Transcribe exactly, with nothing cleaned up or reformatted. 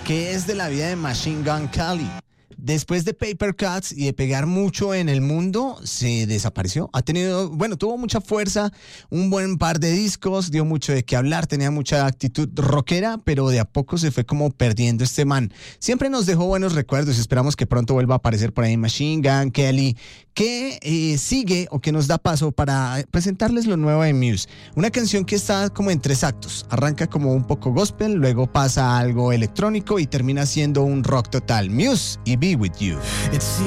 ¿Qué es de la vida de Machine Gun Kelly? Después de Paper Cuts y de pegar mucho en el mundo, se desapareció. Ha tenido, bueno, tuvo mucha fuerza, un buen par de discos, dio mucho de qué hablar, tenía mucha actitud rockera, pero de a poco se fue como perdiendo este man. Siempre nos dejó buenos recuerdos y esperamos que pronto vuelva a aparecer por ahí Machine Gun Kelly, que eh, sigue o que nos da paso para presentarles lo nuevo de Muse. Una canción que está como en tres actos. Arranca como un poco gospel, luego pasa a algo electrónico y termina siendo un rock total. Muse y Be With You.